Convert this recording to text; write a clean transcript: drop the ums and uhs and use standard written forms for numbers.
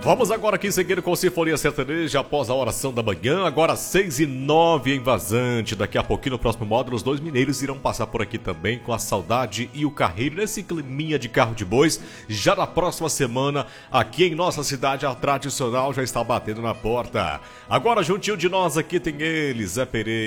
Vamos agora aqui seguir com Sinfonia Sertaneja após a oração da manhã, agora 6h09 em Vazante. Daqui a pouquinho no próximo módulo os dois mineiros irão passar por aqui também com a Saudade e o Carreiro, nesse climinha de carro de bois. Já na próxima semana, aqui em nossa cidade, a tradicional já está batendo na porta. Agora juntinho de nós aqui tem ele, Zé Pereira.